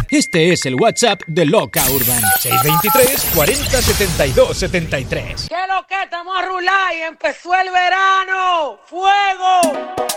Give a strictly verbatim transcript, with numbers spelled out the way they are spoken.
Este es el WhatsApp de Loca Urban. seis dos tres, cuarenta, setenta y dos, setenta y tres. ¿Qué es lo que? Estamos a rular y empezó el verano. ¡Fuego!